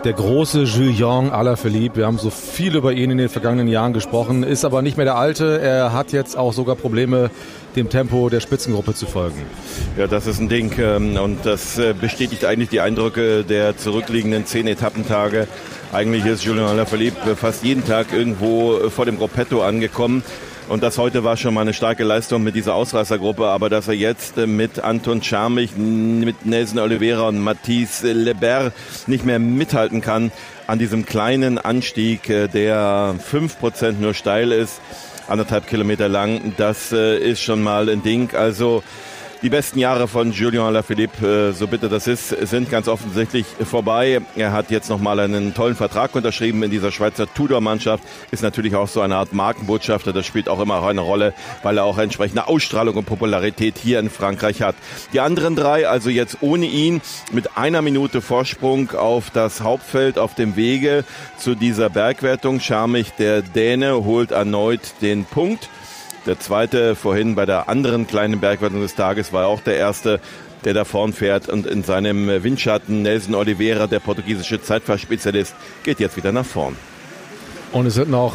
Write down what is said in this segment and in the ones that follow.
der große Julian Alaphilippe. Wir haben so viel über ihn in den vergangenen Jahren gesprochen, ist aber nicht mehr der Alte. Er hat jetzt auch sogar Probleme, dem Tempo der Spitzengruppe zu folgen. Ja, das ist ein Ding und das bestätigt eigentlich die Eindrücke der zurückliegenden 10 Etappentage. Eigentlich ist Julian Alaphilippe fast jeden Tag irgendwo vor dem Gruppetto angekommen. Und das heute war schon mal eine starke Leistung mit dieser Ausreißergruppe, aber dass er jetzt mit Anton Čármich, mit Nelson Oliveira und Mathis Lebert nicht mehr mithalten kann an diesem kleinen Anstieg, der 5% nur steil ist, 1,5 Kilometer lang, das ist schon mal ein Ding. Also die besten Jahre von Julian Alaphilippe, so bitter das ist, sind ganz offensichtlich vorbei. Er hat jetzt nochmal einen tollen Vertrag unterschrieben in dieser Schweizer Tudor-Mannschaft. Ist natürlich auch so eine Art Markenbotschafter. Das spielt auch immer eine Rolle, weil er auch entsprechende Ausstrahlung und Popularität hier in Frankreich hat. Die anderen 3, also jetzt ohne ihn, mit 1 Minute Vorsprung auf das Hauptfeld auf dem Wege zu dieser Bergwertung. Čármich, der Däne, holt erneut den Punkt. Der zweite vorhin bei der anderen kleinen Bergwertung des Tages war auch der erste, der da vorn fährt. Und in seinem Windschatten Nelson Oliveira, der portugiesische Zeitfahrspezialist, geht jetzt wieder nach vorn. Und es sind noch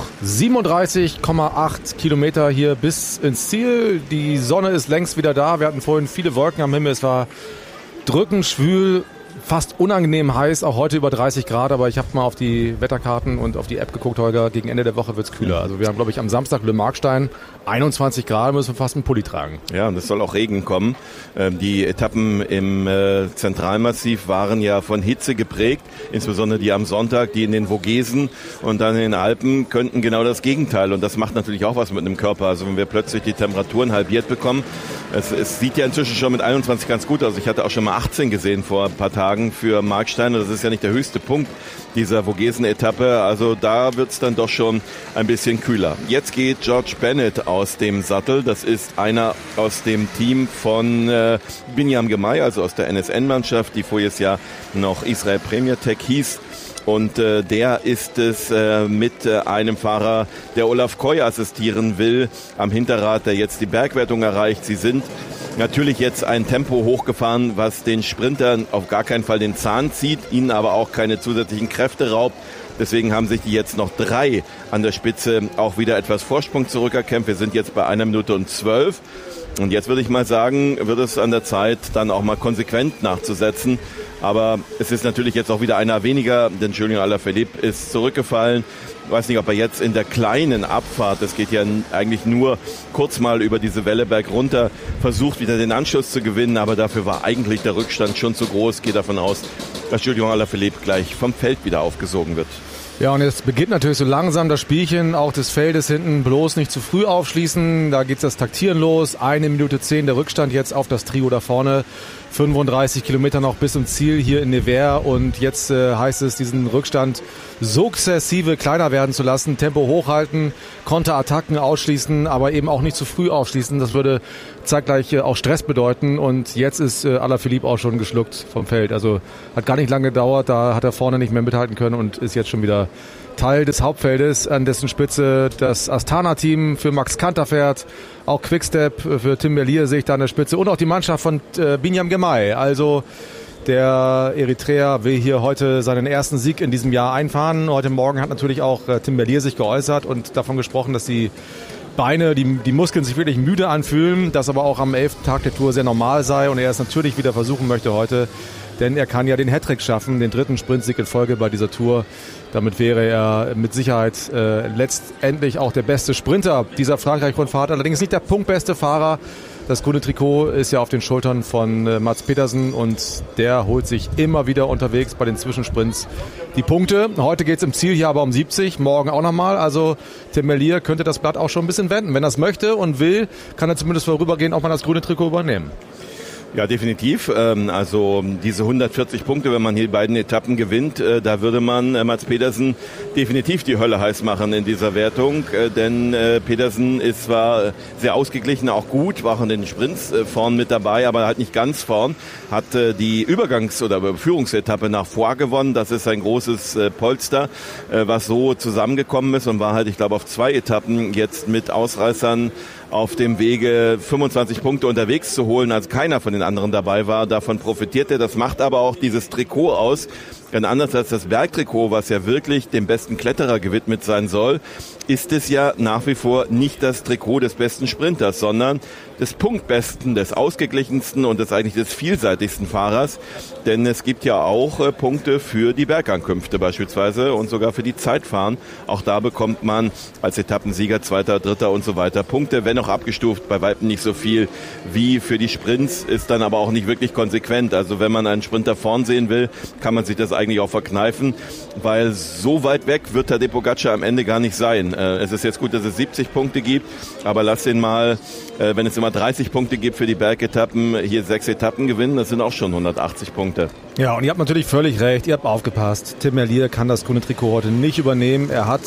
37,8 Kilometer hier bis ins Ziel. Die Sonne ist längst wieder da. Wir hatten vorhin viele Wolken am Himmel. Es war drückend schwül, fast unangenehm heiß, auch heute über 30 Grad, aber ich habe mal auf die Wetterkarten und auf die App geguckt, Holger, gegen Ende der Woche wird's kühler. Also wir haben, glaube ich, am Samstag Le Markstein 21 Grad, müssen wir fast einen Pulli tragen. Ja, und es soll auch Regen kommen. Die Etappen im Zentralmassiv waren ja von Hitze geprägt, insbesondere die am Sonntag, die in den Vogesen und dann in den Alpen könnten genau das Gegenteil. Und das macht natürlich auch was mit dem Körper. Also wenn wir plötzlich die Temperaturen halbiert bekommen, es sieht ja inzwischen schon mit 21 ganz gut aus. Ich hatte auch schon mal 18 gesehen vor ein paar Tagen für Markstein. Das ist ja nicht der höchste Punkt dieser Vogesen-Etappe. Also da wird's dann doch schon ein bisschen kühler. Jetzt geht George Bennett aus dem Sattel. Das ist einer aus dem Team von Binyam Girmay, also aus der NSN-Mannschaft, die voriges Jahr noch Israel Premier Tech hieß. Und der ist es mit einem Fahrer, der Olaf Koy assistieren will, am Hinterrad, der jetzt die Bergwertung erreicht. Sie sind natürlich jetzt ein Tempo hochgefahren, was den Sprintern auf gar keinen Fall den Zahn zieht, ihnen aber auch keine zusätzlichen Kräfte raubt. Deswegen haben sich die jetzt noch 3 an der Spitze auch wieder etwas Vorsprung zurückerkämpft. Wir sind jetzt bei 1 Minute und 12. Und jetzt würde ich mal sagen, wird es an der Zeit, dann auch mal konsequent nachzusetzen. Aber es ist natürlich jetzt auch wieder einer weniger, denn Julian Alaphilippe ist zurückgefallen. Ich weiß nicht, ob er jetzt in der kleinen Abfahrt, das geht ja eigentlich nur kurz mal über diese Welle bergunter, versucht wieder den Anschluss zu gewinnen. Aber dafür war eigentlich der Rückstand schon zu groß. Ich gehe davon aus, dass Julian Alaphilippe gleich vom Feld wieder aufgesogen wird. Ja, und jetzt beginnt natürlich so langsam das Spielchen, auch des Feldes hinten, bloß nicht zu früh aufschließen. Da geht das Taktieren los. 1 Minute 10 der Rückstand jetzt auf das Trio da vorne. 35 Kilometer noch bis zum Ziel hier in Nevers. Und jetzt heißt es, diesen Rückstand sukzessive kleiner werden zu lassen, Tempo hochhalten, Konterattacken ausschließen, aber eben auch nicht zu früh ausschließen. Das würde zeitgleich auch Stress bedeuten. Und jetzt ist Alaphilippe auch schon geschluckt vom Feld. Also hat gar nicht lange gedauert, da hat er vorne nicht mehr mithalten können und ist jetzt schon wieder Teil des Hauptfeldes, an dessen Spitze das Astana-Team für Max Kanter fährt. Auch Quickstep für Tim Merlier sehe ich da an der Spitze und auch die Mannschaft von Binyam Girmay. Also der Eritreer will hier heute seinen ersten Sieg in diesem Jahr einfahren. Heute Morgen hat natürlich auch Tim Merlier sich geäußert und davon gesprochen, dass die Beine, die Muskeln sich wirklich müde anfühlen, das aber auch am 11. Tag der Tour sehr normal sei und er es natürlich wieder versuchen möchte heute, denn er kann ja den Hattrick schaffen, den 3. Sprintsieg in Folge bei dieser Tour. Damit wäre er mit Sicherheit letztendlich auch der beste Sprinter dieser Frankreich-Rundfahrt, allerdings nicht der punktbeste Fahrer. Das grüne Trikot ist ja auf den Schultern von Mads Pedersen und der holt sich immer wieder unterwegs bei den Zwischensprints die Punkte. Heute geht es im Ziel hier aber um 70, morgen auch nochmal. Also Tim Merlier könnte das Blatt auch schon ein bisschen wenden. Wenn er es möchte und will, kann er zumindest vorübergehend auch mal das grüne Trikot übernehmen. Ja, definitiv. Also diese 140 Punkte, wenn man hier die beiden Etappen gewinnt, da würde man Mads Pedersen definitiv die Hölle heiß machen in dieser Wertung. Denn Pedersen ist zwar sehr ausgeglichen, auch gut, war auch in den Sprints vorn mit dabei, aber halt nicht ganz vorn. Hat die Übergangs- oder Überführungsetappe nach Foix gewonnen. Das ist ein großes Polster, was so zusammengekommen ist und war halt, ich glaube, auf 2 Etappen jetzt mit Ausreißern auf dem Wege 25 Punkte unterwegs zu holen, als keiner von den anderen dabei war. Davon profitiert er. Das macht aber auch dieses Trikot aus. Denn anders als das Bergtrikot, was ja wirklich dem besten Kletterer gewidmet sein soll, ist es ja nach wie vor nicht das Trikot des besten Sprinters, sondern des punktbesten, des ausgeglichensten und des vielseitigsten Fahrers. Denn es gibt ja auch Punkte für die Bergankünfte beispielsweise und sogar für die Zeitfahren. Auch da bekommt man als Etappensieger, Zweiter, Dritter und so weiter Punkte, wenn auch abgestuft, bei weitem nicht so viel wie für die Sprints, ist dann aber auch nicht wirklich konsequent. Also wenn man einen Sprinter vorn sehen will, kann man sich das eigentlich auch verkneifen, weil so weit weg wird Tadej Pogačar am Ende gar nicht sein. Es ist jetzt gut, dass es 70 Punkte gibt, aber lass den mal, wenn es immer 30 Punkte gibt für die Bergetappen, hier 6 Etappen gewinnen, das sind auch schon 180 Punkte. Ja, und ihr habt natürlich völlig recht, ihr habt aufgepasst. Tim Merlier kann das grüne Trikot heute nicht übernehmen. Er hat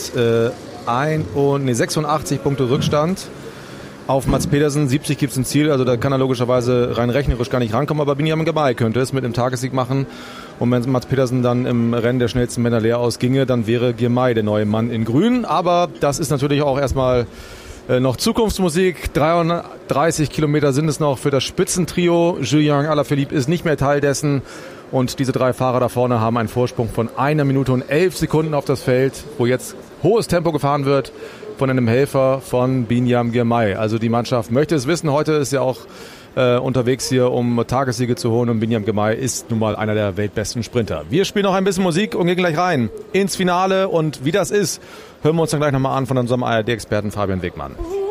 86 Punkte Rückstand auf Mads Pedersen. 70 gibt es ein Ziel, also da kann er logischerweise rein rechnerisch gar nicht rankommen, aber Binyam Girmay könnte es mit einem Tagessieg machen. Und wenn Mads Pedersen dann im Rennen der schnellsten Männer leer ausginge, dann wäre Girmay der neue Mann in Grün. Aber das ist natürlich auch erstmal noch Zukunftsmusik. 33 Kilometer sind es noch für das Spitzentrio. Julien Alaphilippe ist nicht mehr Teil dessen. Und diese 3 Fahrer da vorne haben einen Vorsprung von 1 Minute und 11 Sekunden auf das Feld, wo jetzt hohes Tempo gefahren wird von einem Helfer von Binyam Girmay. Also die Mannschaft möchte es wissen. Heute ist ja auch unterwegs hier, um Tagessiege zu holen. Und Binyam Girmay ist nun mal einer der weltbesten Sprinter. Wir spielen noch ein bisschen Musik und gehen gleich rein ins Finale. Und wie das ist, hören wir uns dann gleich nochmal an von unserem ARD-Experten Fabian Wegmann.